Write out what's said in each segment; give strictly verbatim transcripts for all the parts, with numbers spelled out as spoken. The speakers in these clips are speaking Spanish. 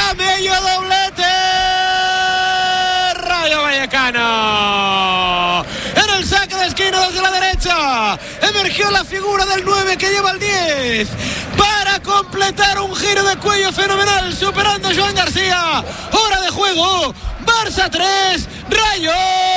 Camello, doblete. Rayo Vallecano. En el saque de esquina desde la derecha emergió la figura del nueve que lleva el diez para completar un giro de cuello fenomenal, superando a Joan García. Hora de juego. Barça tres, Rayo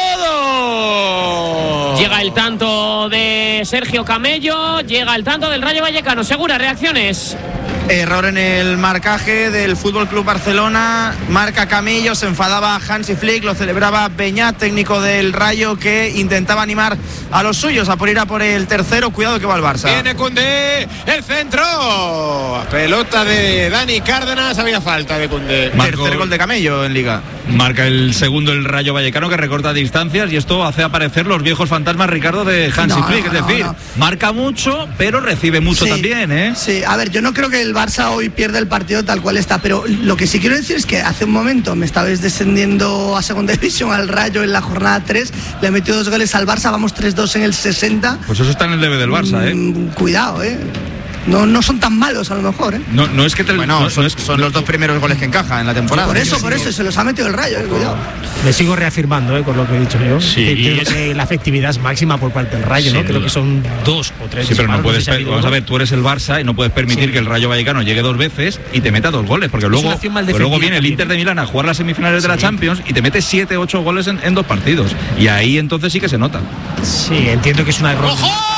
dos. Llega el tanto de Sergio Camello, llega el tanto del Rayo Vallecano. Segura, reacciones. Error en el marcaje del F C Barcelona. Marca Camello, se enfadaba Hansi Flick, lo celebraba Beñat, técnico del Rayo, que intentaba animar a los suyos a por ir a por el tercero. Cuidado que va el Barça. Viene Koundé, el centro. Pelota de Dani Cárdenas, había falta de Koundé. Marco... Tercer gol de Camello en Liga. Marca el segundo el Rayo Vallecano, que recorta distancias, y esto hace aparecer los viejos fantasmas, Ricardo, de Hansi no, Flick. No, es decir, no, no. marca mucho, pero recibe mucho sí, también, ¿eh? Sí, a ver, yo no creo que el Barça hoy pierda el partido tal cual está, pero lo que sí quiero decir es que hace un momento me estabais descendiendo a segunda división al Rayo en la jornada tres, le metió dos goles al Barça, vamos tres dos en el sesenta. Pues eso está en el debe del Barça, ¿eh? Mm, cuidado, ¿eh? No, no son tan malos a lo mejor, ¿eh? No, no es que te, bueno, no, son, no es, son los dos primeros goles que encaja en la temporada. Por eso, por eso, se los ha metido el Rayo, eh, cuidado. Me sigo reafirmando, ¿eh? Con lo que he dicho yo. Sí, que, y creo que la efectividad es máxima por parte del Rayo, ¿no? Creo duda. que son dos o tres. Sí, pero no puedes. No sé si vamos a ver, tú eres el Barça y no puedes permitir sí. que el Rayo Vallecano llegue dos veces y te meta dos goles, porque luego, pues luego viene el Inter de Milán a jugar las semifinales sí. de la Champions y te mete siete, ocho goles en, en dos partidos. Y ahí entonces sí que se nota. Sí, entiendo que es una error. ¡Ojo!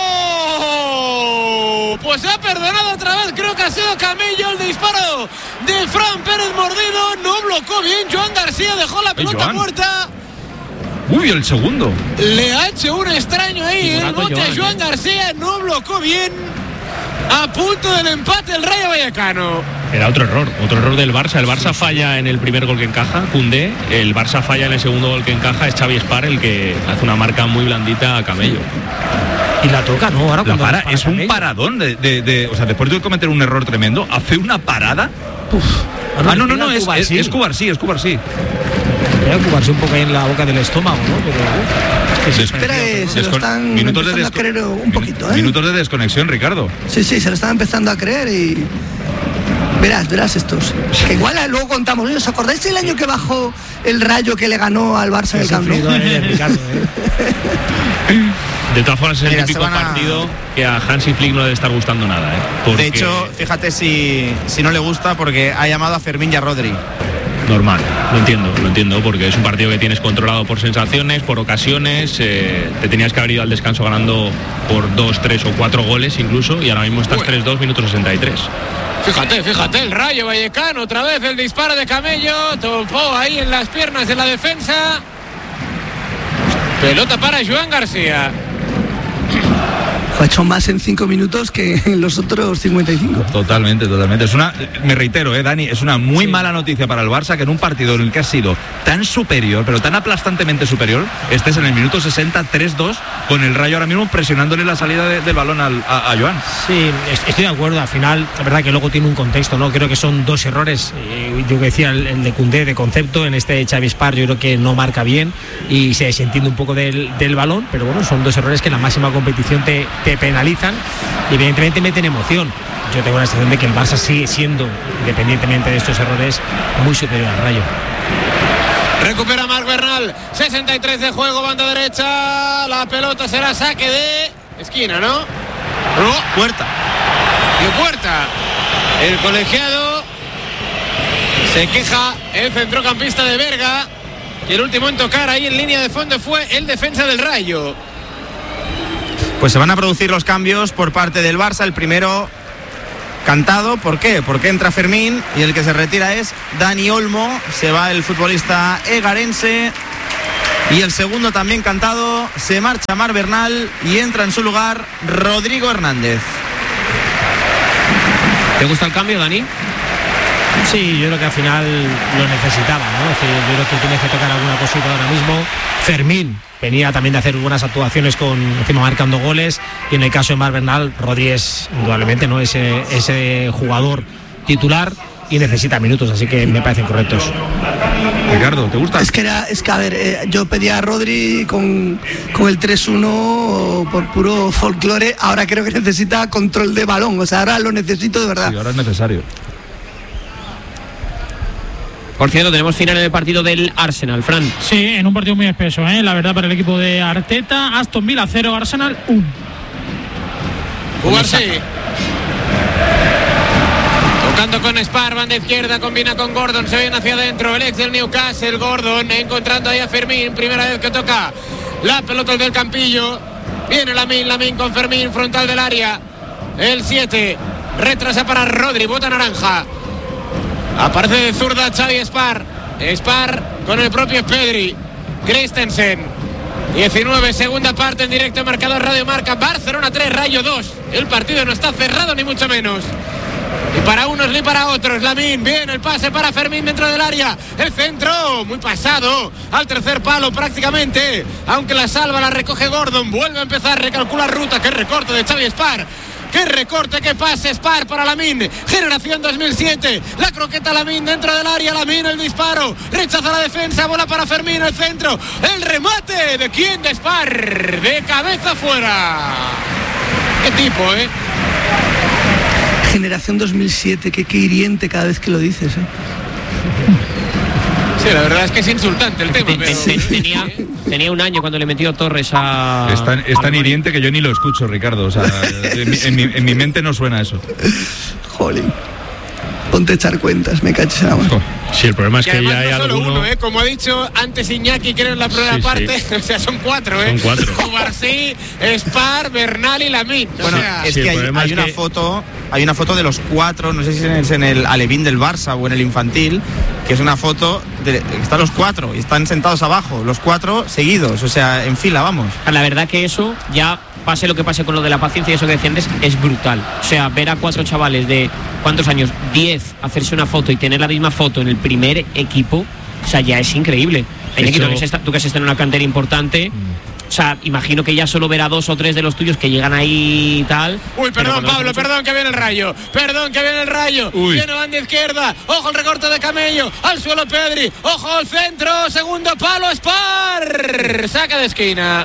Pues se ha perdonado otra vez, creo que ha sido Camello el disparo de Fran Pérez mordido, no blocó bien, Joan García dejó la pelota Joan. muerta. Uy, el segundo. Le ha hecho un extraño ahí, el bote a Joan García, no blocó bien. A punto del empate el Rayo Vallecano. Era otro error, otro error del Barça. El Barça falla en el primer gol que encaja, Koundé. El Barça falla en el segundo gol que encaja, es Xavi Espar el que hace una marca muy blandita a Camello. Y la toca, ¿no? Ahora la para, para es un paradón de, de, de, o sea, después de cometer un error tremendo, hace una parada. Uf. Ah, no, no, no, es Cubarsí, es Cubarsí, es Cubarsí. Voy a Cubarsí un poco ahí en la boca del estómago, ¿no? Pero uf, es que se, espera, eh, se lo están minutos empezando de a creer un poquito, ¿eh? Minutos de desconexión, Ricardo. Sí, sí, se lo están empezando a creer y... Verás, verás estos. Que igual luego contamos. ¿Os acordáis el año que bajó el Rayo que le ganó al Barça en el Camp Nou? De todas formas, es el típico a... partido que a Hansi Flick no le debe estar gustando nada, ¿eh? Porque... De hecho, fíjate si, si no le gusta, porque ha llamado a Fermín y a Rodri. Normal, lo entiendo, lo entiendo, porque es un partido que tienes controlado por sensaciones, por ocasiones, eh, te tenías que haber ido al descanso ganando por dos, tres o cuatro goles incluso, y ahora mismo estás tres dos, minuto sesenta y tres. Fíjate, fíjate, el Rayo Vallecano, otra vez el disparo de Camello, topó ahí en las piernas de la defensa. Pelota para Joan García. Ha hecho más en cinco minutos que en los otros cincuenta y cinco. Totalmente, totalmente. Es una, me reitero, eh, Dani, es una muy sí. mala noticia para el Barça que en un partido en el que has sido tan superior, pero tan aplastantemente superior, estés en el minuto sesenta, tres dos, con el Rayo ahora mismo presionándole la salida de, del balón al, a, a Joan. Sí, estoy de acuerdo. Al final, la verdad que luego tiene un contexto, ¿no? Creo que son dos errores. Eh, yo decía el, el de Koundé de concepto, en este Xavi Espar yo creo que no marca bien y se desentiende un poco del, del balón, pero bueno, son dos errores que en la máxima competición te, te penalizan y evidentemente meten emoción. Yo tengo la sensación de que el Barça sigue siendo, independientemente de estos errores, muy superior al Rayo. Recupera Marc Bernal, sesenta y tres de juego, banda derecha, la pelota será saque de esquina, ¿no? No, puerta. Y puerta. El colegiado se queja, el centrocampista de Berga, y el último en tocar ahí en línea de fondo fue el defensa del Rayo. Pues se van a producir los cambios por parte del Barça. El primero cantado, ¿por qué? Porque entra Fermín y el que se retira es Dani Olmo. Se va el futbolista egarense. Y el segundo también cantado, se marcha Marc Bernal y entra en su lugar Rodrigo Hernández. ¿Te gusta el cambio, Dani? Sí, yo creo que al final lo necesitaba, ¿no? Es decir, yo creo que tienes que tocar alguna cosita ahora mismo. Fermín venía también de hacer buenas actuaciones con encima marcando goles, y en el caso de Marc Bernal, Rodri es indudablemente no ese, ese jugador titular y necesita minutos, así que me parecen correctos. Ricardo, ¿te gusta? Es que era, es que a ver, eh, yo pedía a Rodri con, con el tres uno por puro folclore, ahora creo que necesita control de balón, o sea, ahora lo necesito de verdad. Sí, ahora es necesario. Por cierto, tenemos final en el partido del Arsenal, Fran. Sí, en un partido muy espeso, ¿eh? La verdad, para el equipo de Arteta. Aston Villa cero, Arsenal uno. Jugarse. Tocando con Spar, banda izquierda, combina con Gordon, se viene hacia adentro, el ex del Newcastle, Gordon, encontrando ahí a Fermín, primera vez que toca la pelota del Campillo. Viene Lamine, Lamine con Fermín, frontal del área. El siete, retrasa para Rodri, bota naranja. Aparece de zurda Xavi Spar. Spar con el propio Pedri. Christensen. diecinueve, segunda parte en directo, marcador Radio Marca. Barcelona tres, Rayo dos. El partido no está cerrado ni mucho menos. Ni para unos ni para otros. Lamine, bien el pase para Fermín dentro del área. El centro, muy pasado. Al tercer palo prácticamente. Aunque la salva la recoge Gordon. Vuelve a empezar, recalcula ruta. Qué recorte de Xavi Spar. Qué recorte, qué pase, Spar para Lamine. Generación dos mil siete. La croqueta Lamine dentro del área. Lamine el disparo. Rechaza la defensa. Bola para Fermín, el centro. El remate. ¿De quién? De Spar. De cabeza fuera. Qué tipo, ¿eh? Generación dos mil siete. Qué, qué hiriente cada vez que lo dices, ¿eh? Sí, la verdad es que es insultante el tema. Pero... tenía, tenía un año cuando le metió Torres a... Es tan, es tan hiriente que yo ni lo escucho, Ricardo. O sea, en, mi, en, mi, en mi mente no suena eso. Jolín. Ponte a echar cuentas, me caches en agua. Sí, el problema es y que además ya hay no solo alguno... uno, ¿eh? Como ha dicho antes Iñaki, creo en la primera Sí, parte, sí. o sea, son cuatro, ¿eh? Son cuatro. Cubarsí, Spar, Bernal y Lamine. Bueno, o sea, es sí, que el hay, problema hay es una que- foto, hay una foto de los cuatro, no sé si es en el alevín del Barça o en el infantil, que es una foto de, están los cuatro y están sentados abajo, los cuatro seguidos, o sea, en fila, vamos. La verdad que eso, ya pase lo que pase con lo de la paciencia y eso que decía antes, es brutal. O sea, ver a cuatro chavales de ¿cuántos años? diez, hacerse una foto y tener la misma foto en el primer equipo, o sea, ya es increíble. De Iñaki, hecho- tú que has estado- tú que has estado en una cantera importante, o sea, imagino que ya solo verá dos o tres de los tuyos que llegan ahí y tal. Uy, pero perdón, cuando Pablo, los otros- perdón, que viene el rayo. Perdón, que viene el rayo. Uy. Viene banda izquierda. Ojo el recorte de Camello. Al suelo Pedri. Ojo al centro. Segundo palo, Spar. Saca de esquina.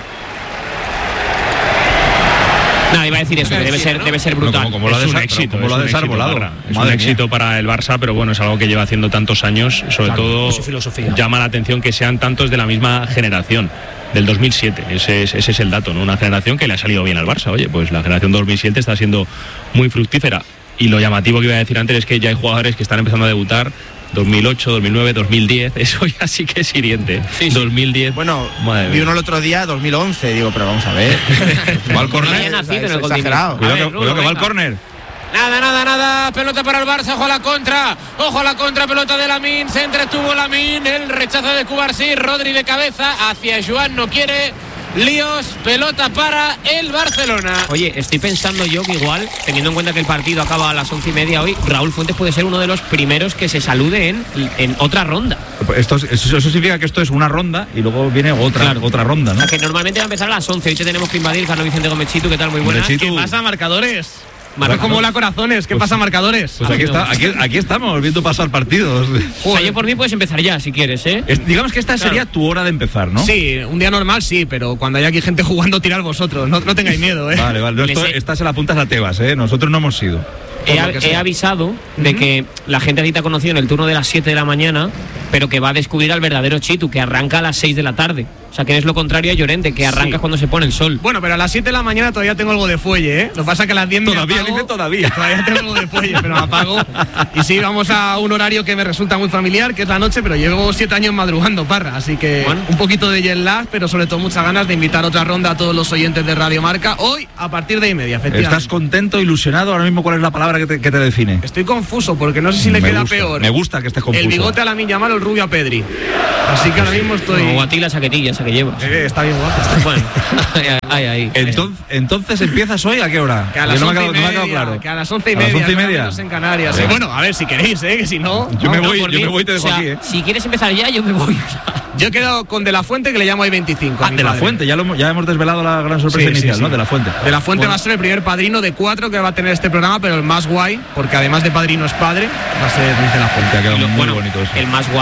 Nada, iba a decir eso, que debe ser, debe ser brutal. Como, como lo ha Es un desa- éxito, como es lo ha un éxito, desarbolado. Parra. Es un Madre éxito mía. para el Barça, pero bueno, es algo que lleva haciendo tantos años. Sobre Claro, todo es su filosofía. llama la atención que sean tantos de la misma generación, del dos mil siete. Ese es, ese es el dato, ¿no? Una generación que le ha salido bien al Barça. Oye, pues la generación dos mil siete está siendo muy fructífera. Y lo llamativo que iba a decir antes es que ya hay jugadores que están empezando a debutar dos mil ocho, dos mil nueve, dos mil diez. Eso ya sí que es hiriente. Sí, sí. dos mil diez. Bueno, Madre vi mía. uno el otro día, dos mil once, digo, pero vamos a ver. Va al No córner. había nacido en el Es Golden exagerado. Glove. Cuidado, A ver, que, cuidado que va al venga. córner. Nada, nada, nada. Pelota para el Barça. Ojo a la contra. Ojo a la contra. Pelota de Lamine. Se entretuvo Lamine. El rechazo de Cubarsí. Rodri de cabeza. Hacia Joan. No quiere. Líos. Pelota para el Barcelona. Oye, estoy pensando yo que igual, teniendo en cuenta que el partido acaba a las once y media hoy, Raúl Fuentes puede ser uno de los primeros que se salude en, en otra ronda. Esto, es- eso, eso significa que esto es una ronda y luego viene otra, Claro. otra ronda, O ¿no? sea, que normalmente va a empezar a las once. Hoy te tenemos que invadir, Carlos Vicente Gómez Chitu. ¿Qué tal? Muy buenas. Hombre, Chitu. ¿Qué pasa, marcadores? Marcadores. ¿Cómo la corazones? ¿Qué Pues- pasa, marcadores? Pues aquí, está, aquí, aquí estamos viendo pasar partidos. O sea, yo por mí puedes empezar ya, si quieres, ¿eh? Es- digamos que esta sería tu hora de empezar, ¿no? Sí, un día normal sí, pero cuando hay aquí gente jugando, tirad vosotros. No, no tengáis miedo, ¿eh? Vale, vale. No, esto, Les he- esta se la apuntas a Tebas, ¿eh? Nosotros no hemos sido. He, por lo que he sea. avisado de que la gente aquí te ha conocido en el turno de las siete de la mañana, pero que va a descubrir al verdadero Chitu, que arranca a las seis de la tarde. O sea, que eres lo contrario a Llorente, que arranca Sí. cuando se pone el sol. Bueno, pero a las siete de la mañana todavía tengo algo de fuelle, ¿eh? Lo que pasa es que a las diez me Todavía, apago. dice todavía. Todavía tengo algo de fuelle, pero me apago. Y sí, vamos a un horario que me resulta muy familiar, que es la noche, pero llevo siete años madrugando, Parra. Así que Bueno. un poquito de jet lag, pero sobre todo muchas ganas de invitar otra ronda a todos los oyentes de Radio Marca. Hoy, a partir de y media, efectivamente. ¿Estás contento, ilusionado? Ahora mismo, ¿cuál es la palabra que te, que te define? Estoy confuso porque no sé si le Me queda gusta, peor. me gusta que estés confuso. El bigote a la Yamal o el rubio a Pedri. Así que ahora mismo estoy. O a ti la chaquetilla esa que llevas. Eh, está bien guapo. Bueno, ay, ay, ay. Entonces, entonces empiezas hoy a qué hora? Que a las no me once ha y quedado, no me ha media, quedado claro. que a las once y ¿A las media, once y nada media? menos en Canarias. Vale. Eh, bueno, a ver si queréis, ¿eh? Que si no. Yo me No, voy, por yo mí, me voy, te dejo o sea, aquí, ¿eh? Si quieres empezar ya, yo me voy. Yo quedo con De La Fuente, que le llamo ahí veinticinco. a Ah, mi de la padre. Fuente, ya, lo, hemos- ya hemos desvelado la gran sorpresa Sí, sí, inicial, sí. ¿no? De la Fuente. De La Fuente Bueno, va a ser el primer padrino de cuatro que va a tener este programa, pero el más guay, porque además de padrino es padre, va a ser Luis De La Fuente. te ha quedado Y lo- muy bueno, bonito eso. el más guay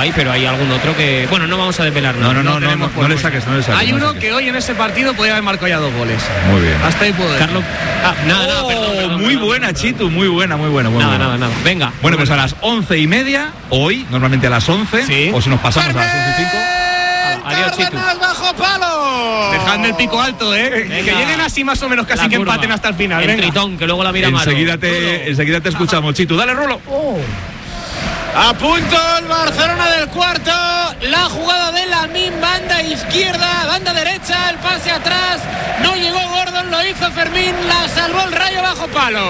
hay, pero hay algún otro que... Bueno, no vamos a desvelar No, nada. no, no, no, no, no le saques, no le saques. Hay no uno saques. que hoy en ese partido podía haber marcado ya dos goles. Muy bien. Hasta ahí puedo decir. Carlos... Ah, nada, nada, Oh, perdón, perdón, muy perdón, buena, perdón. Chitu, muy buena, muy buena. Muy Nada, buena. nada, nada. Venga. Bueno, pues a las once y media, hoy, normalmente a las once, Sí. o si nos pasamos a las once y cinco. Adiós, Chitu. Cárdenas bajo palo. Dejando el pico alto, ¿eh? Venga. Que lleguen así más o menos casi La que curva. empaten hasta el final. El Venga. tritón, que luego la mira malo. Enseguida te, enseguida te escuchamos, Chitu. Dale, Rulo. A punto el Barcelona del cuarto. La jugada de Lamine, banda izquierda, banda derecha, el pase atrás. No llegó Gordon, lo hizo Fermín, la salvó el Rayo bajo palo.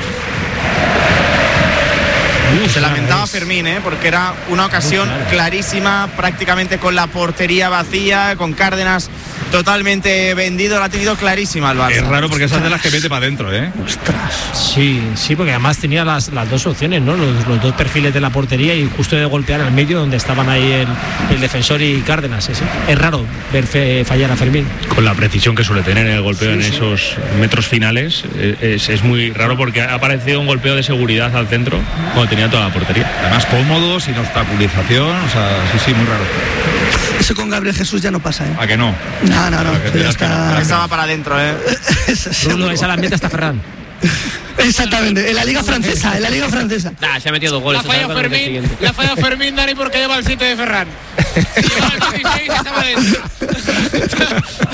Se lamentaba Fermín, ¿eh? Porque era una ocasión clarísima, prácticamente con la portería vacía, con Cárdenas totalmente vendido, la ha tenido clarísima el Barça. Es raro porque esas de las que mete para adentro, ¿eh? Sí, sí, porque además tenía las, las dos opciones, ¿no? Los, los dos perfiles de la portería y justo de golpear al medio donde estaban ahí el, el defensor y Cárdenas. Es, es raro ver fe, fallar a Fermín. Con la precisión que suele tener en el golpeo en esos metros finales, es, es muy raro porque ha aparecido un golpeo de seguridad al centro cuando tenía toda la portería. Además cómodo, sin obstaculización, o sea, sí, sí, muy raro. Eso con Gabriel Jesús ya no pasa, ¿eh? ¿A que no? No, no, no. A que te Ya das que no, está. Esa va para adentro, ¿eh? Esa sí. Rulo, esa la ambiente hasta Ferran. Exactamente, en la liga francesa, en la liga francesa. Nah, se ha metido dos goles. La falla Fermín, la falla Fermín, Dani, porque lleva el siete de Ferran. Si lleva el dieciséis, estaba dentro.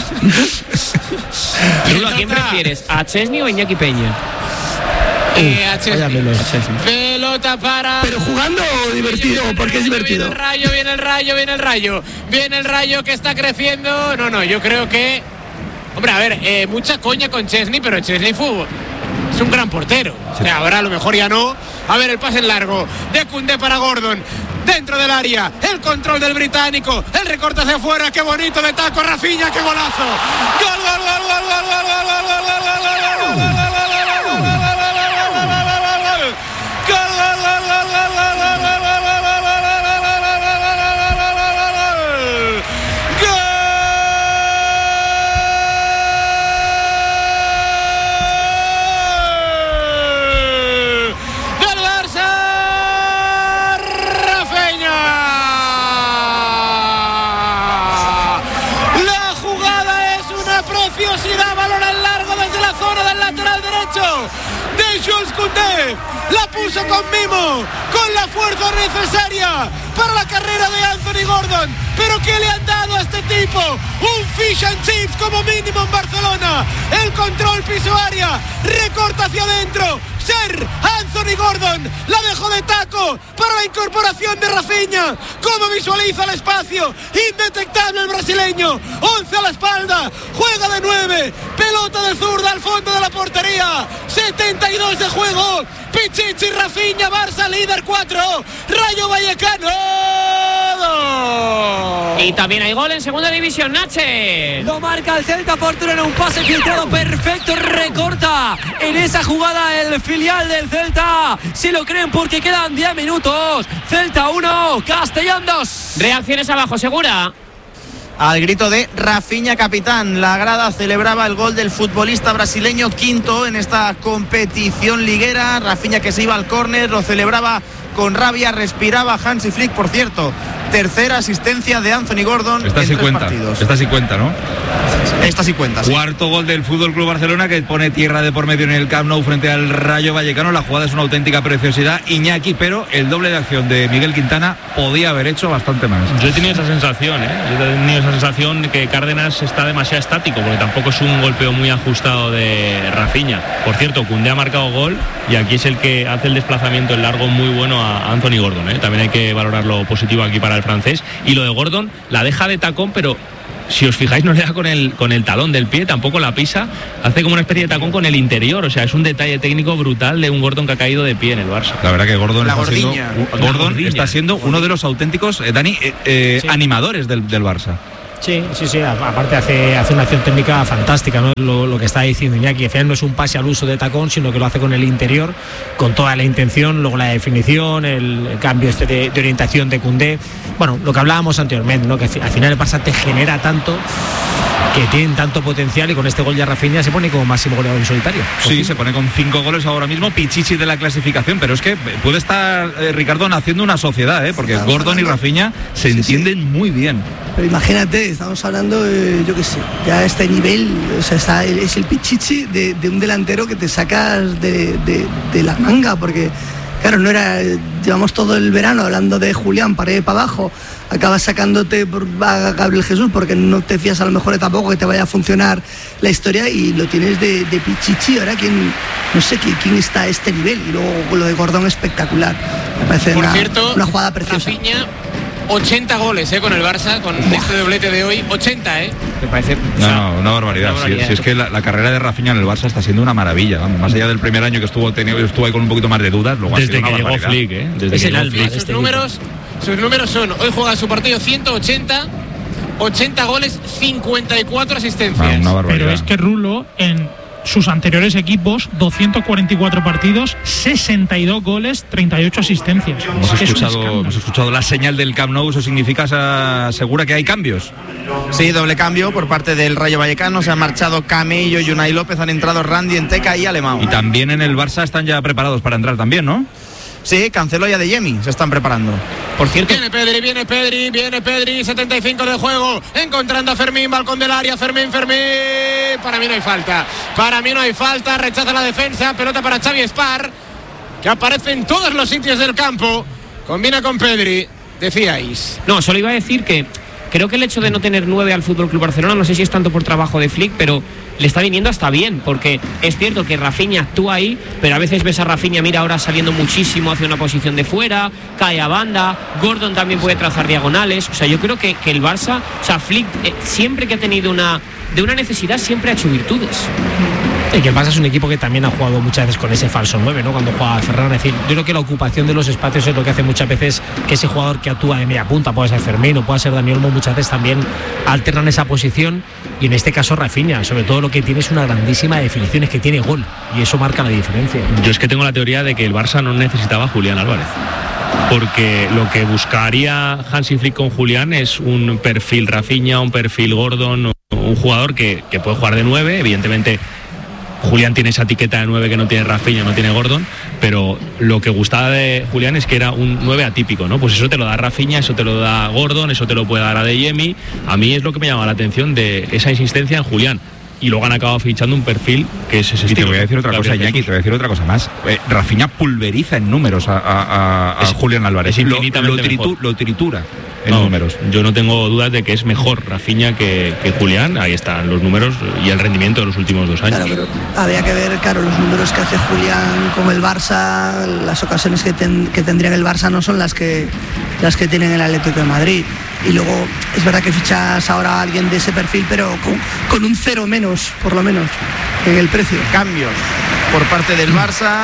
Rulo, ¿a quién prefieres? ¿A Chesney o a Iñaki Peña? Eh, a Chesney. Vaya melos. Pelota para. Pero jugando divertido, porque es divertido. Viene el Rayo, viene el Rayo, viene el Rayo. Viene el Rayo que está creciendo. No, no, yo creo que. Hombre, a ver, eh, mucha coña con Chesney, pero Chesney fue. Es un gran portero. O sea, ahora a lo mejor ya no. A ver, el pase en largo de Koundé para Gordon. Dentro del área, el control del británico. El recorte hacia afuera. Qué bonito de taco, Rafinha, qué golazo. Gol, gol, gol, gol, gol, gol, gol, gol, gol, gol, gol, gol, gol, gol. Jules Koundé la puso con mimo, con la fuerza necesaria para la carrera de Anthony Gordon. Pero ¿qué le han dado a este tipo? Un fish and chips como mínimo en Barcelona. El control piso área, recorta hacia adentro. Ser Anthony Gordon la dejó de taco para la incorporación de Rafinha. ¿Cómo visualiza el espacio? Indetectable el brasileño. once a la espalda, juega de nueve, pelota de zurda al fondo de la portería. setenta y dos de juego. Pichichi, Rafinha, Barça líder cuatro, Rayo Vallecano dos. Y también hay gol en segunda división, Nache. Lo marca el Celta por Turner, un pase filtrado perfecto, recorta en esa jugada el filial del Celta. Si lo creen porque quedan diez minutos. Celta uno, Castellón dos. Reacciones abajo, Segura. Al grito de Rafinha capitán, la grada celebraba el gol del futbolista brasileño, quinto en esta competición liguera. Rafinha que se iba al córner, lo celebraba con rabia, respiraba Hansi Flick, por cierto. Tercera asistencia de Anthony Gordon Esta en sí tres cuenta, partidos. esta sí cuenta, ¿no? Esta sí cuenta, sí. Cuarto gol del Fútbol Club Barcelona, que pone tierra de por medio en el Camp Nou frente al Rayo Vallecano. La jugada es una auténtica preciosidad, Iñaki, pero el doble de acción de Miguel Quintana podía haber hecho bastante más. Yo he tenido esa sensación, ¿eh? Yo he tenido esa sensación de que Cárdenas está demasiado estático, porque tampoco es un golpeo muy ajustado de Rafinha. Por cierto, Koundé ha marcado gol y aquí es el que hace el desplazamiento en largo muy bueno a Anthony Gordon, ¿eh? También hay que valorar lo positivo aquí para el francés. Y lo de Gordon la deja de tacón, pero si os fijáis no le da con el, con el talón del pie, tampoco la pisa, hace como una especie de tacón con el interior. O sea, es un detalle técnico brutal de un Gordon que ha caído de pie en el Barça. La verdad que Gordon, La está siendo, gordiña. Gordon La gordiña. está siendo uno de los auténticos, eh, Dani, eh, eh, Sí. animadores del, del Barça. Sí, sí, sí, aparte hace, hace una acción técnica fantástica, ¿no? Lo, lo que está diciendo Iñaki, al final no es un pase al uso de tacón, sino que lo hace con el interior, con toda la intención, luego la definición, el, el cambio este de, de orientación de Koundé. Bueno, lo que hablábamos anteriormente, ¿no? Que al final el Barça te genera tanto, que tienen tanto potencial, y con este gol ya Rafinha se pone como máximo goleador en solitario. Sí, se pone con cinco goles ahora mismo, pichichi de la clasificación, pero es que puede estar eh, Ricardo haciendo una sociedad, ¿eh? Porque estamos Gordon hablando... y Rafinha se sí, entienden sí. muy bien. Pero imagínate, estamos hablando, eh, yo qué sé, ya a este nivel, o sea, está, es el pichichi de, de un delantero que te sacas de, de, de la manga, porque claro, no era, llevamos todo el verano hablando de Julián para ir para abajo, acabas sacándote por, a Gabriel Jesús porque no te fías a lo mejor tampoco que te vaya a funcionar la historia, y lo tienes de, de pichichi. Ahora quién, no sé quién, quién está a este nivel, y luego lo de Gordon espectacular, me parece por una, cierto, una jugada preciosa. Rafinha, ochenta goles, ¿eh? Con el Barça, con Buah. este doblete de hoy, ochenta, ¿eh? Me parece... No, no, una barbaridad. Una barbaridad. Si, si es que la, la carrera de Rafinha en el Barça está siendo una maravilla, vamos, más allá del primer año que estuvo tenido, estuvo ahí con un poquito más de dudas, luego desde ha sido que una llegó barbaridad. Flick, ¿eh? Desde es que el llegó alma Flick. sus este números, sus números son, hoy juega su partido ciento ochenta, ochenta goles, cincuenta y cuatro asistencias. Ah, una barbaridad. Pero es que Rulo en sus anteriores equipos, doscientos cuarenta y cuatro partidos, sesenta y dos goles, treinta y ocho asistencias. Hemos escuchado, hemos escuchado la señal del Camp Nou. ¿Eso significa, asegura que hay cambios? Sí, doble cambio por parte del Rayo Vallecano. Se han marchado Camello y Unai López, han entrado Randy Enteca y Alemão. Y también en el Barça están ya preparados para entrar también, ¿no? Sí, Cancelo y Adeyemi se están preparando. Por cierto, viene Pedri, viene Pedri, viene Pedri, setenta y cinco de juego, encontrando a Fermín, balcón del área, Fermín, Fermín. Para mí no hay falta, para mí no hay falta, rechaza la defensa, pelota para Xavi Espar, que aparece en todos los sitios del campo, combina con Pedri, decíais. No, solo iba a decir que creo que el hecho de no tener nueve al F C Barcelona, no sé si es tanto por trabajo de Flick, pero le está viniendo hasta bien, porque es cierto que Rafinha actúa ahí, pero a veces ves a Rafinha, mira, ahora saliendo muchísimo hacia una posición de fuera, cae a banda, Gordon también puede trazar diagonales, o sea, yo creo que, que el Barça, o sea, Flick eh, siempre que ha tenido una, de una necesidad, siempre ha hecho virtudes. Y que el Barça es un equipo que también ha jugado muchas veces con ese falso nueve, ¿no? Cuando juega Ferran, es decir, yo creo que la ocupación de los espacios es lo que hace muchas veces que ese jugador que actúa de media punta, puede ser Fermín o puede ser Dani Olmo, muchas veces también alternan esa posición, y en este caso Rafinha, sobre todo lo que tiene es una grandísima definición, es que tiene gol, y eso marca la diferencia. Yo es que tengo la teoría de que el Barça no necesitaba a Julián Álvarez, porque lo que buscaría Hansi Flick con Julián es un perfil Rafinha, un perfil Gordon, un jugador que, que puede jugar de nueve, evidentemente. Julián tiene esa etiqueta de nueve que no tiene Rafinha, no tiene Gordon, pero lo que gustaba de Julián es que era un nueve atípico, ¿no? Pues eso te lo da Rafinha, eso te lo da Gordon, eso te lo puede dar Adeyemi. A mí es lo que me llama la atención de esa insistencia en Julián. Y luego han acabado fichando un perfil que es ese estilo. Y te voy a decir otra cosa, Iñaki, te voy a decir otra cosa más. Eh, Rafinha pulveriza en números a, a, a, a Julián Álvarez. Es infinitamente lo, lo, tritu, lo tritura en no, números. Yo no tengo dudas de que es mejor Rafinha que, que Julián. Ahí están los números y el rendimiento de los últimos dos años. Claro, pero habría que ver, claro, los números que hace Julián con el Barça, las ocasiones que, ten, que tendría el Barça no son las que las que tienen el Atlético de Madrid. Y luego es verdad que fichas ahora a alguien de ese perfil, pero con, con un cero menos, por lo menos, en el precio. Cambios por parte del Barça.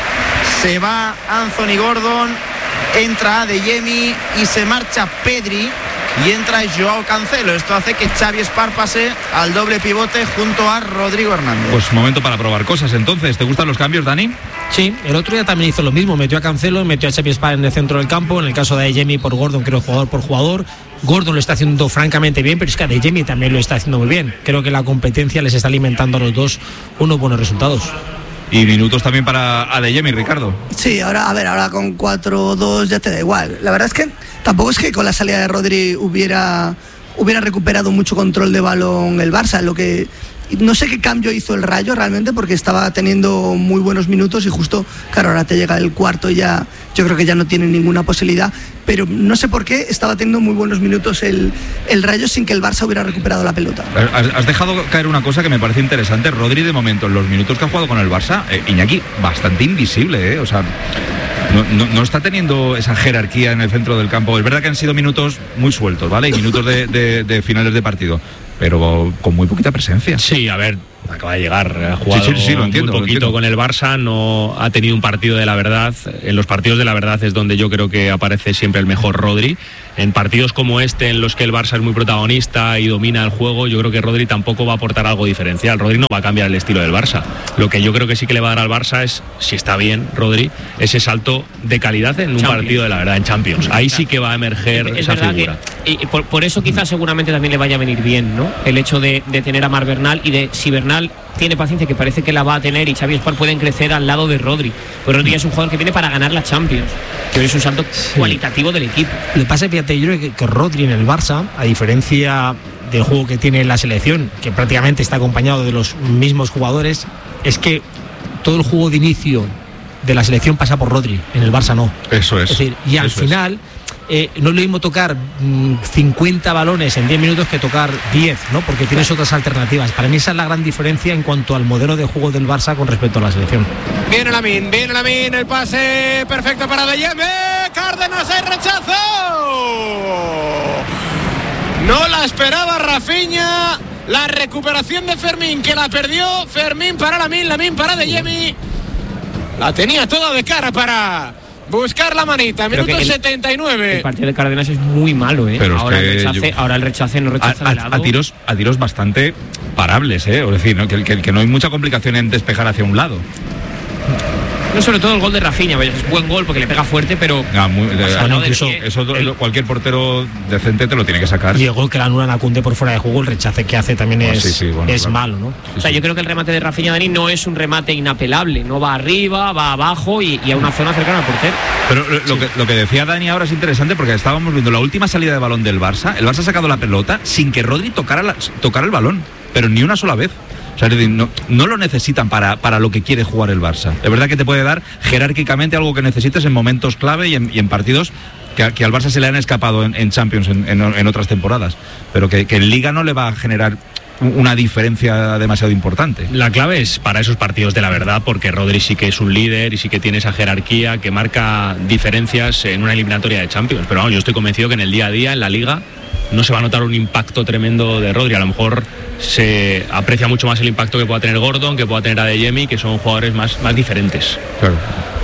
Se va Anthony Gordon, entra Adeyemi y se marcha Pedri y entra Joao Cancelo. Esto hace que Xavi Espar pase al doble pivote junto a Rodrigo Hernández. Pues momento para probar cosas entonces. ¿Te gustan los cambios, Dani? Sí, el otro día también hizo lo mismo, metió a Cancelo y metió a Xavi Espar en el centro del campo. En el caso de Adeyemi por Gordon, creo jugador por jugador. Gordon lo está haciendo francamente bien, pero es que Adeyemi también lo está haciendo muy bien. Creo que la competencia les está alimentando a los dos unos buenos resultados. Y minutos también para Adeyemi, Ricardo. Sí, ahora, a ver, ahora con cuatro dos ya te da igual. La verdad es que tampoco es que con la salida de Rodri hubiera, hubiera recuperado mucho control de balón el Barça. Lo que no sé qué cambio hizo el Rayo realmente, porque estaba teniendo muy buenos minutos y justo, claro, ahora te llega el cuarto y ya, yo creo que ya no tienen ninguna posibilidad. Pero no sé por qué estaba teniendo muy buenos minutos el, el Rayo sin que el Barça hubiera recuperado la pelota. Has, has dejado caer una cosa que me parece interesante. Rodri, de momento, en los minutos que ha jugado con el Barça, eh, Iñaki, bastante invisible, ¿eh? O sea, no, no, no está teniendo esa jerarquía en el centro del campo. Es verdad que han sido minutos muy sueltos, ¿vale? Y minutos de, de, de finales de partido, pero con muy poquita presencia. Sí, a ver, acaba de llegar, ha jugado sí, sí, sí, lo entiendo, muy poquito con el Barça, no ha tenido un partido de la verdad. En los partidos de la verdad es donde yo creo que aparece siempre el mejor Rodri. en partidos como este, en los que el Barça es muy protagonista y domina el juego, yo creo que Rodri tampoco va a aportar algo diferencial. Rodri no va a cambiar el estilo del Barça. Lo que yo creo que sí que le va a dar al Barça es, si está bien Rodri, ese salto de calidad en un Champions. partido de la verdad, en Champions. Ahí sí que va a emerger es, es esa figura. Que, y por, por eso quizás seguramente también le vaya a venir bien, ¿no? El hecho de, de tener a Marc Bernal y de si Bernal tiene paciencia, que parece que la va a tener, y Xavi Espar pueden crecer al lado de Rodri. Pues Rodri es un jugador que viene para ganar la Champions, que es un salto sí. cualitativo del equipo. Le pasa, fíjate, yo creo que, que Rodri en el Barça, a diferencia del juego que tiene la selección, que prácticamente está acompañado de los mismos jugadores, es que todo el juego de inicio de la selección pasa por Rodri, en el Barça no. Eso es. Es decir, y al final eh, no es lo mismo tocar mmm, cincuenta balones en diez minutos que tocar diez, ¿no? Porque tienes otras alternativas. Para mí esa es la gran diferencia en cuanto al modelo de juego del Barça con respecto a la selección. Viene Lamine, viene Lamine, el pase perfecto para De Jeme. Cárdenas, hay rechazo. No la esperaba Rafinha. La recuperación de Fermín, que la perdió. Fermín para Lamine, Lamine para De Jeme. La tenía toda de cara para buscar la manita. Minuto el, setenta y nueve. El partido de Cárdenas es muy malo, ¿eh? Pero ahora, es el rechace, yo, ahora el rechace no rechaza a, de lado. A tiros, a tiros bastante parables, ¿eh? Es decir, ¿no? que, que, que no hay mucha complicación en despejar hacia un lado. No, sobre todo el gol de Rafinha, es buen gol porque le pega fuerte, pero ah, muy, de, o sea, no, no eso, eso el, cualquier portero decente te lo tiene que sacar. Y el gol que le anulan a Koundé por fuera de juego, el rechace que hace también es, oh, sí, sí, bueno, es claro. malo, ¿no? Sí, o sea, sí. yo creo que el remate de Rafinha, Dani, no es un remate inapelable, no va arriba, va abajo y, y a una zona cercana al portero. Pero lo, lo, sí. que, lo que decía Dani ahora es interesante porque estábamos viendo la última salida de balón del Barça. El Barça ha sacado la pelota sin que Rodri tocara, la, tocara el balón, pero ni una sola vez. O sea, no, no lo necesitan para, para lo que quiere jugar el Barça. Es verdad que te puede dar jerárquicamente algo que necesites en momentos clave y en, y en partidos que, que al Barça se le han escapado en, en Champions en, en, en otras temporadas, pero que, que en Liga no le va a generar una diferencia demasiado importante. La clave es para esos partidos de la verdad, porque Rodri sí que es un líder y sí que tiene esa jerarquía que marca diferencias en una eliminatoria de Champions, pero vamos, yo estoy convencido que en el día a día, en la Liga, no se va a notar un impacto tremendo de Rodri. A lo mejor se aprecia mucho más el impacto que pueda tener Gordon, que pueda tener a De Jeme, que son jugadores más, más diferentes. Claro.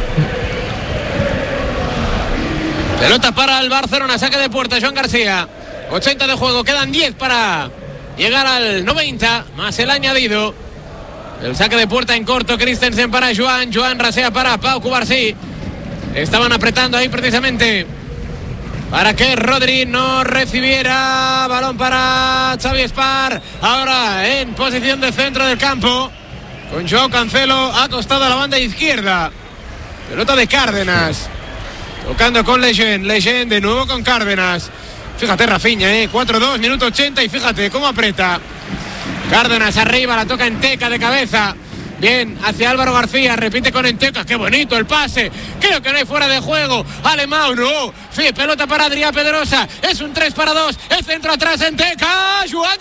Pelota para el Barcelona, saque de puerta, Joan García. ochenta de juego, quedan diez para llegar al noventa, más el añadido. El saque de puerta en corto, Christensen para Joan, Joan rasea para Pau Cubarsí. Estaban apretando ahí precisamente para que Rodri no recibiera. Balón para Xavi Espar, ahora en posición de centro del campo, con Joao Cancelo acostado a la banda izquierda. Pelota de Cárdenas, tocando con Lejeune, Lejeune de nuevo con Cárdenas. Fíjate Rafinha, eh, cuatro dos, minuto ochenta, y fíjate cómo aprieta. Cárdenas arriba, la toca Enteca de cabeza. Bien, hacia Álvaro García, repite con Enteca, qué bonito el pase. Creo que no hay fuera de juego. Alemão, no. Sí, pelota para Adrián Pedrosa. Es un tres para dos. El centro atrás, Enteca. Joan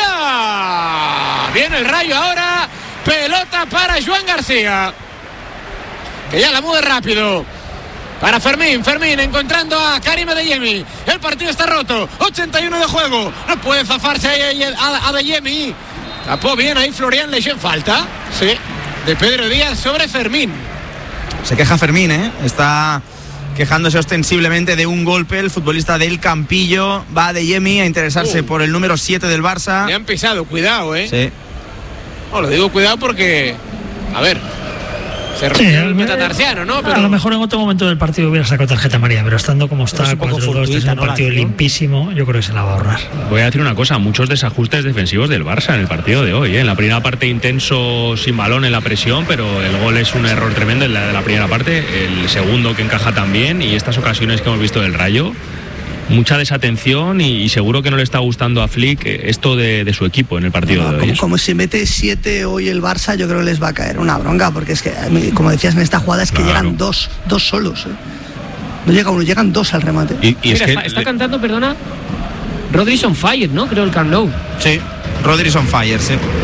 García. Viene el Rayo ahora. Pelota para Joan García, que ya la mueve rápido. Para Fermín, Fermín encontrando a Karim De Jeme. El partido está roto. ochenta y uno de juego. No puede zafarse a, a De Jeme. Tapó bien ahí Florian Lejeune. Falta, sí, de Pedro Díaz sobre Fermín. Se queja Fermín, ¿eh? Está quejándose ostensiblemente de un golpe. El futbolista del Campillo va a De Jeme a interesarse uh. por el número siete del Barça. Le han pisado, cuidado, ¿eh? Sí. No, lo digo cuidado porque, a ver, se rompió sí, el metatarsiano, ¿no? Pero a lo mejor en otro momento del partido hubiera sacado tarjeta amarilla, pero estando como está, cuatro dos, es un ¿no? partido limpísimo, yo creo que se la va a ahorrar. Voy a decir una cosa, muchos desajustes defensivos del Barça en el partido de hoy, ¿eh? En la primera parte intenso sin balón en la presión, pero el gol es un error tremendo en la de la primera parte, el segundo que encaja también, y estas ocasiones que hemos visto del Rayo, mucha desatención, y, y seguro que no le está gustando a Flick esto de, de su equipo en el partido no, de hoy. Como, como si mete siete hoy el Barça, yo creo que les va a caer una bronca, porque es que, como decías en esta jugada, es que claro. llegan dos, dos solos. ¿eh? No llega uno, llegan dos al remate. Y, y Mira, es que está, está le... cantando, perdona, Rodri on fire, ¿no? Creo el Camp Nou. Sí, Rodri on fire, sí.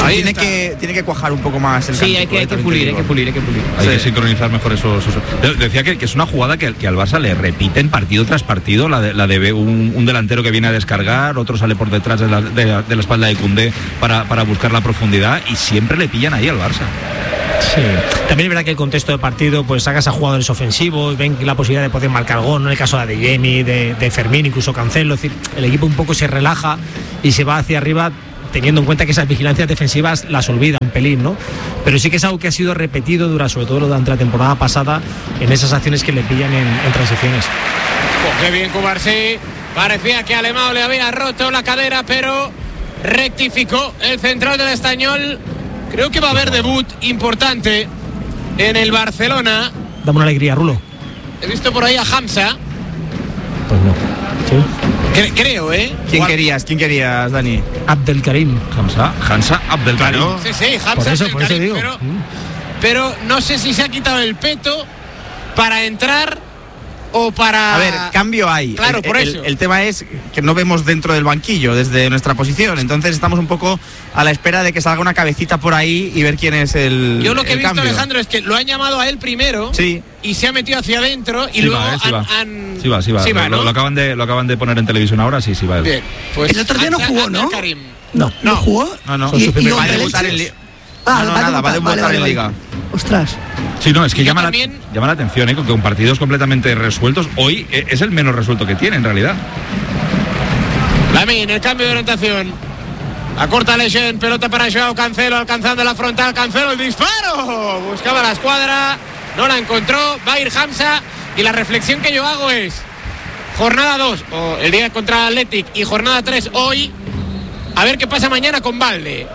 Ahí tiene que, tiene que cuajar un poco más el Sí, cántico, hay que, hay eh, que también te pulir, hay digo. que pulir, hay que pulir. Hay Sí. que sincronizar mejor esos. esos- Decía que, que es una jugada que, que al Barça le repiten partido tras partido, la de, la de un, un delantero que viene a descargar, otro sale por detrás de la, de la- de la espalda de Koundé para, para buscar la profundidad y siempre le pillan ahí al Barça. Sí. También es verdad que el contexto de partido, pues sacas a jugadores ofensivos, ven la posibilidad de poder marcar gol, ¿no? En el caso de Adeyemi, de, de Fermín, incluso Cancelo, es decir, el equipo un poco se relaja y se va hacia arriba, teniendo en cuenta que esas vigilancias defensivas las olvida un pelín, ¿no? Pero sí que es algo que ha sido repetido durante, sobre todo durante la temporada pasada, en esas acciones que le pillan en, en transiciones. Oh, qué bien Cubarsí. Parecía que Alemão le había roto la cadera, pero rectificó el central del Estañol. Creo que va a haber debut importante en el Barcelona. Dame una alegría, Rulo. He visto por ahí a Hamza. Pues no. ¿Sí? Cre- creo, ¿eh? ¿Quién Igual- querías? ¿Quién querías, Dani? Abdelkarim. Hamza, Hamza Abdelkarim. Claro. Sí, sí, Hamza. Por eso, es el por eso Karim, digo. Pero, pero no sé si se ha quitado el peto para entrar o para... A ver, cambio hay. Claro, el, por el- eso. El, tema es que no vemos dentro del banquillo desde nuestra posición, entonces estamos un poco a la espera de que salga una cabecita por ahí y ver quién es el Yo lo que he el visto, cambio. Alejandro, es que lo han llamado a él primero Sí. y se ha metido hacia adentro y Sí luego va, eh, sí han, va. han- Sí va, sí va. Sí va, lo, ¿no? lo acaban de, lo acaban de poner en televisión ahora, sí, sí va. Bien, pues El otro día no Hamza jugó, ¿no? Abdelkarim. No, no jugó. No, no. Y- y va a Ondel debutar en Elches. Liga. Ah, no, no, va a nada, va a debutar, debutar vale, en vale, Liga. vale. Ostras. Sí, no, es que Yo llama la, también- llama la atención, ¿eh? Con, con partidos completamente resueltos. Hoy eh, es el menos resuelto que tiene, en realidad. Lamine, el cambio de orientación. Acorta Leyen, pelota para Joao Cancelo, alcanzando la frontal. Cancelo, el disparo. Buscaba la escuadra, no la encontró. Va a ir Hamza. Y la reflexión que yo hago es: jornada dos, o el día contra Athletic, y jornada tres hoy. A ver qué pasa mañana con Valde.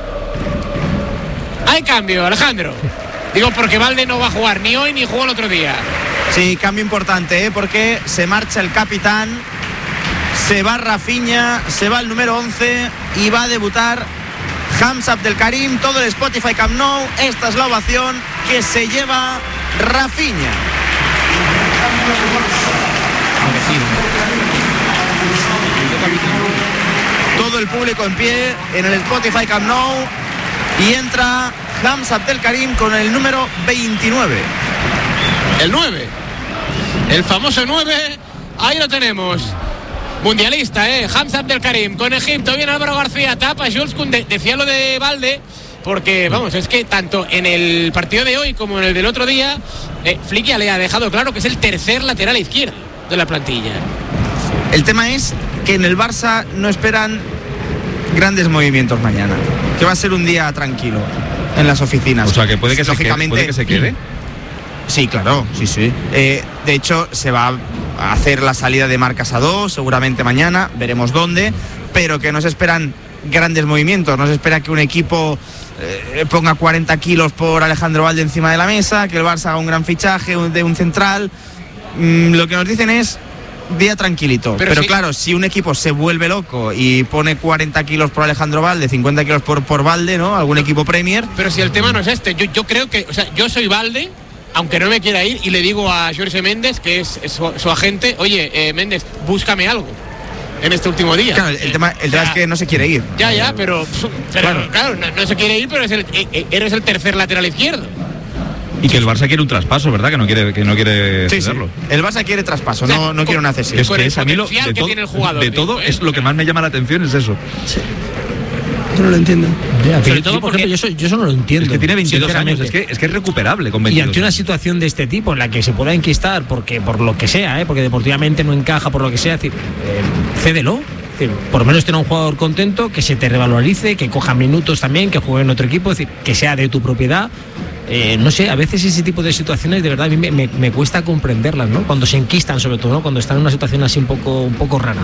Hay cambio, Alejandro. Digo, porque Valde no va a jugar ni hoy ni jugó el otro día. Sí, cambio importante, ¿eh? Porque se marcha el capitán, se va Rafinha, se va el número once y va a debutar Hamza Abdelkarim. Todo el Spotify Camp Nou, esta es la ovación que se lleva Rafinha. Todo el público en pie en el Spotify Camp Nou y entra Hamza Abdelkarim con el número veintinueve. El nueve. El famoso nueve. Ahí lo tenemos. Mundialista, ¿eh? Hamza Abdelkarim con Egipto. Viene Álvaro García. Tapa Jules Koundé. Decía lo de Valde. Porque, vamos, es que tanto en el partido de hoy como en el del otro día, eh, Flick ya le ha dejado claro que es el tercer lateral izquierdo de la plantilla. El tema es que en el Barça no esperan grandes movimientos mañana. Que va a ser un día tranquilo en las oficinas. O sea, que puede que, se quede, Lógicamente, puede que se quede. Sí, claro, sí, sí. Eh, de hecho, se va a hacer la salida de Marc Casado seguramente mañana, veremos dónde, pero que no se esperan grandes movimientos, no se espera que un equipo eh, ponga cuarenta kilos por Alejandro Valde encima de la mesa, que el Barça haga un gran fichaje un- de un central. Mm, lo que nos dicen es día tranquilito, Pero pero, sí. claro, si un equipo se vuelve loco y pone cuarenta kilos por Alejandro Valde, cincuenta kilos por, por Valde, ¿no? Algún equipo Premier. Pero si el tema no es este, yo, yo creo que, o sea, yo soy Valde, aunque no me quiera ir, y le digo a Jorge Méndez, que es, es su, su agente, oye, eh, Méndez, búscame algo en este último día. Claro, el, el tema, el tema Ya. es que no se quiere ir. Ya, ya, pero, pero Claro. claro, no, no se quiere ir, pero es el, eh, eh, eres el tercer lateral izquierdo. Y que el Barça quiere un traspaso, ¿verdad? Que no quiere, que no quiere Sí, sí. cederlo. El Barça quiere traspaso, O sea, no, no con- quiere una Que cesión. es, Con que el es a mí lo, potencial de que todo, tiene el jugador, de todo digo, ¿eh? es lo que más me llama la atención es eso. Yo no lo entiendo. Ya, Sobre pero todo yo, por porque- ejemplo, yo, eso, yo eso no lo entiendo. Es que tiene veintidós años, sinceramente. es que, es que es recuperable con Y veintidós ante una años. situación de este tipo en la que se pueda enquistar porque por lo que sea, ¿eh? Porque deportivamente no encaja, por lo que sea, es decir, eh, cédelo. Es decir, por lo menos tener un jugador contento, que se te revalorice, que coja minutos también, que juegue en otro equipo, es decir, que sea de tu propiedad. Eh, no sé, a veces ese tipo de situaciones de verdad a mí me, me- me cuesta comprenderlas, ¿no? Cuando se enquistan, sobre todo, ¿no? Cuando están en una situación así un poco, un poco rara.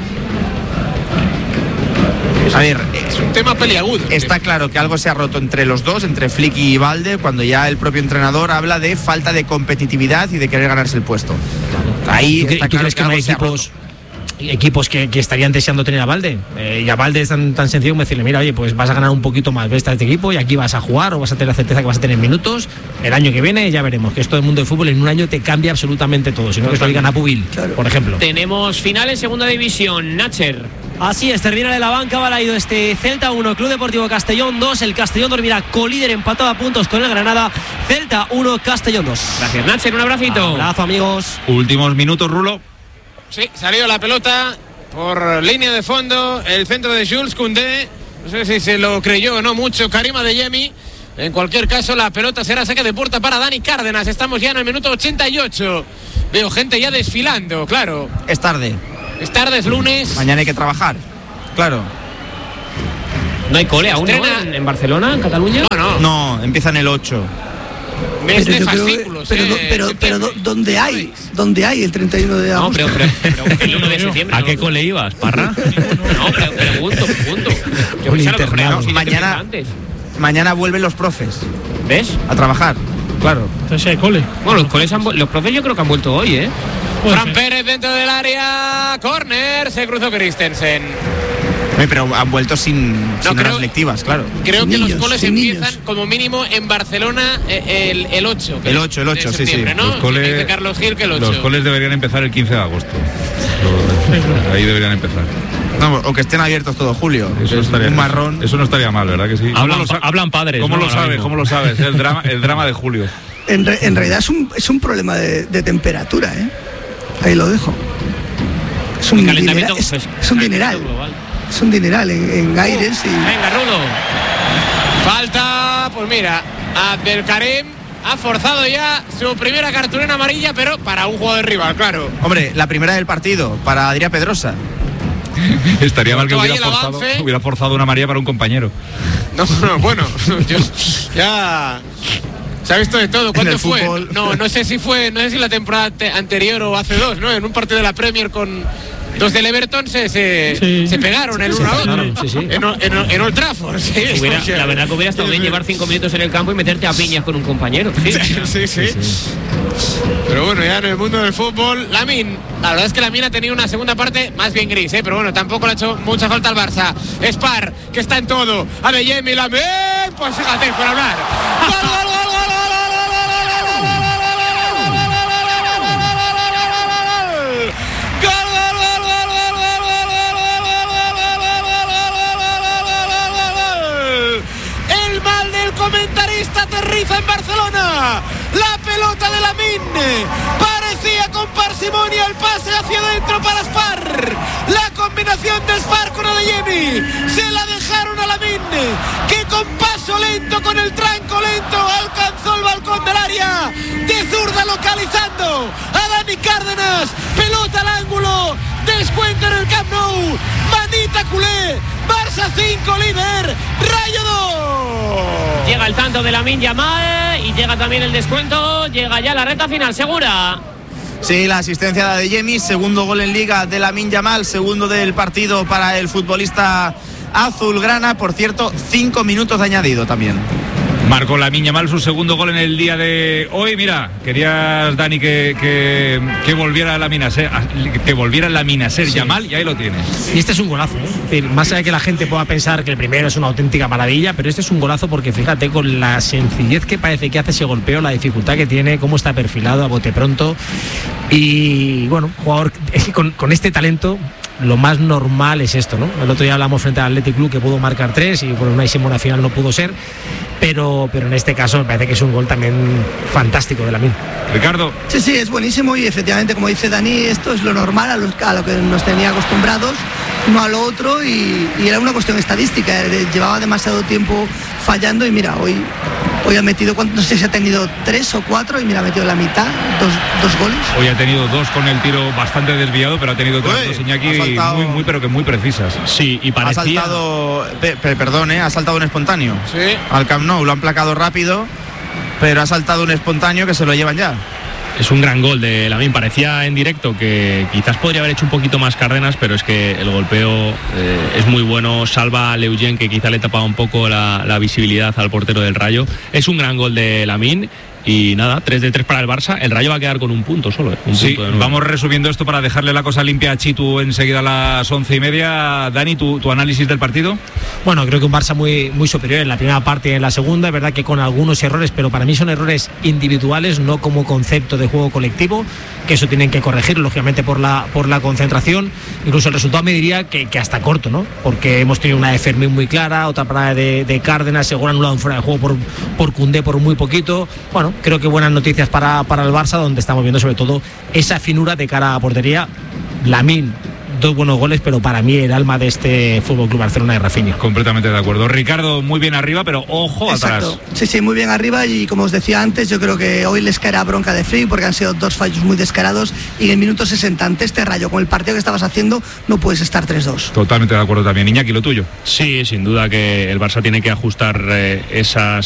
A ver, Es un tema peliagudo. está claro que algo se ha roto entre los dos, entre Flick y Valde, cuando ya el propio entrenador habla de falta de competitividad y de querer ganarse el puesto. Ahí ¿Tú, cre- está tú claro crees que no algo hay se ha roto. equipos, equipos que, que estarían deseando tener a Valde? Eh, y a Valde es tan, tan sencillo como decirle, mira, oye, pues vas a ganar un poquito más, ves a este equipo y aquí vas a jugar o vas a tener la certeza que vas a tener minutos. El año que viene ya veremos, que esto del mundo del fútbol en un año te cambia absolutamente todo, sino que esto digan a Pubil, por ejemplo. Tenemos final en segunda división. Nacher. Así es, termina de la banca, Balaído, este Celta uno, Club Deportivo Castellón dos. El Castellón dormirá colíder empatado a puntos con el Granada. Celta uno, Castellón dos. Gracias, Nacho, un abracito. Abrazo, amigos. Últimos minutos, Rulo. Sí, salió la pelota por línea de fondo, el centro de Jules Koundé. No sé si se lo creyó o no mucho Karim Adeyemi. En cualquier caso, la pelota será saque de puerta para Dani Cárdenas. Estamos ya en el minuto ochenta y ocho. Veo gente ya desfilando, claro. Es tarde. Es tarde, es lunes. Mañana hay que trabajar, claro. ¿No hay cole aún, ¿no? en, en Barcelona, en Cataluña? No, no. No, empiezan el ocho. Mes de Pero, yo creo que- fascículos, pero, eh, pero, pero, septiembre. ¿dónde hay? ¿Dónde hay el treinta y uno de No, agosto? pero, pero, pero el uno de septiembre. ¿A no, qué no. cole ibas, Parra? No, pero pregunto, pregunto. Yo Un pensaba que internado. fuera Mañana- antes. Mañana vuelven los profes ¿Ves? a trabajar, claro. Entonces hay cole. Bueno, los coles han, vu- los profes yo creo que han vuelto hoy, ¿eh? Puede Fran ser. Pérez dentro del área. Corner. Se cruzó Christensen. Eh, Pero han vuelto sin, sin creo- horas lectivas, claro. Creo Sin que niños, los coles sin empiezan niños. como mínimo en Barcelona eh, el, el ocho. El ocho, el ocho, de sí, sí. septiembre, ¿no? Los coles- Sí, dice Carlos Gil que el ocho. Los coles deberían empezar el quince de agosto. Lo- Ahí deberían empezar. No, o que estén abiertos todo julio. Eso Es estaría, un marrón. Eso no estaría mal, ¿verdad que sí? Hablan, ¿Cómo lo sa- pa- hablan padres. ¿Cómo ¿no? lo Ahora sabes? mismo. ¿Cómo lo sabes? El drama, el drama de julio. En, re- en realidad es un, es un problema de, de temperatura, ¿eh? Ahí lo dejo. Es un, El dinera- calentamiento, es, pues, es un dineral. global. Es un dineral en, en aires y... Venga, Rulo. Falta, pues mira, Abdelkarim ha forzado ya su primera cartulina amarilla, pero para un jugador rival, claro. Hombre, la primera del partido para Adrián Pedrosa. Estaría mal que Ahí hubiera el forzado, avance. hubiera forzado una María para un compañero. No, no, bueno, yo ya se ha visto de todo. ¿Cuándo el fue? fútbol. No, no sé si fue, no sé si la temporada te- anterior o hace dos, ¿no? En un partido de la Premier con dos del Everton se, se, Sí. se pegaron el Se uno a otro. pegaron, sí, sí. En, en- en Old Trafford, sí. Hubiera- O sea, la verdad que hubiera estado bien llevar cinco minutos en el campo y meterte a piñas con un compañero. Sí, Sí, sí, sí. Pero bueno, ya en el mundo del fútbol, Lamine, la verdad es que Lamine ha tenido una segunda parte más bien gris, ¿eh? Pero bueno, tampoco le ha hecho mucha falta al Barça. Spar, que está en todo. Adeyemi, Lamine, pues fíjate, por hablar. ¡Gol, gol, gol, gol, gol, el mal del comentarista aterriza en Barcelona. La pelota de Lamine parecía con parsimonia el pase hacia adentro para Spar. La combinación de Spar con Adeyemi se la dejaron a Lamine, que con paso lento, con el tranco lento, alcanzó el balcón del área de zurda, localizando a Dani Cárdenas. Pelota al ángulo, descuento en el Camp Nou. Manita culé, Barça cinco, líder, Rayo dos. Llega el tanto de Lamine Yamal y llega también el descuento. Llega ya la recta final, segura. Sí, la asistencia de Adeyemi, segundo gol en liga de Lamine Yamal, segundo del partido para el futbolista azulgrana. Por cierto, cinco minutos de añadido también. Marcó Lamine Yamal su segundo gol en el día de hoy. Mira, querías, Dani, que, que, que volviera Lamine a ser, que volviera Lamine a ser Sí. Yamal, y ahí lo tienes. Y este es un golazo, ¿eh? Es decir, más allá de que la gente pueda pensar que el primero es una auténtica maravilla, pero este es un golazo porque fíjate con la sencillez que parece que hace ese golpeo, la dificultad que tiene, cómo está perfilado a bote pronto. Y bueno, jugador es que con, con este talento lo más normal es esto, ¿no? El otro día hablamos frente al Athletic Club que pudo marcar tres y por una Simona final no pudo ser, pero, pero en este caso me parece que es un gol también fantástico de Lamine. Ricardo. Sí, sí, es buenísimo y efectivamente, como dice Dani, esto es lo normal, a, los, a lo que nos tenía acostumbrados, no a lo otro, y, y era una cuestión estadística, eh, llevaba demasiado tiempo fallando y mira, hoy, hoy ha metido, ¿cuánto? No sé si ha tenido tres o cuatro y mira, ha metido la mitad, dos, dos goles. Hoy ha tenido dos con el tiro bastante desviado, pero ha tenido otras Uy, dos, Iñaki, ha saltado- muy, muy, pero que muy precisas. Sí, y Ha parecía... saltado, pe- pe- perdón, ¿eh? ha saltado un espontáneo. Sí. Al Camp Nou, lo han placado rápido, pero ha saltado un espontáneo que se lo llevan ya. Es un gran gol de Lamine. Parecía en directo que quizás podría haber hecho un poquito más Cárdenas, pero es que el golpeo eh, es muy bueno. Salva a Leugent, que quizá le tapaba un poco la, la visibilidad al portero del Rayo. Es un gran gol de Lamine Y nada, tres de tres para el Barça. El Rayo va a quedar con un punto solo. ¿eh? Un Sí, punto de vamos resumiendo esto para dejarle la cosa limpia a Chitu enseguida a las once y media. Dani, ¿tu, tu análisis del partido? Bueno, creo que un Barça muy, muy superior en la primera parte y en la segunda. Es verdad que con algunos errores, pero para mí son errores individuales, no como concepto de juego colectivo, que eso tienen que corregir, lógicamente, por la, por la concentración. Incluso el resultado me diría que, que hasta corto, ¿no? Porque hemos tenido una de Fermín muy clara, otra parada de, de Cárdenas, seguro anulado un fuera de juego por, por Koundé por muy poquito. Bueno, creo que buenas noticias para, para el Barça, donde estamos viendo sobre todo esa finura de cara a portería. Lamine, dos buenos goles, pero para mí el alma de este F C Barcelona es Rafinha. Completamente de acuerdo. Ricardo, muy bien arriba, pero ojo Exacto. atrás. Sí, sí, muy bien arriba, y como os decía antes, yo creo que hoy les caerá bronca de frío porque han sido dos fallos muy descarados, y en el minuto sesenta ante este Rayo, con el partido que estabas haciendo, no puedes estar tres dos. Totalmente de acuerdo también. Iñaki, lo tuyo. Sí, sin duda que el Barça tiene que ajustar eh, esas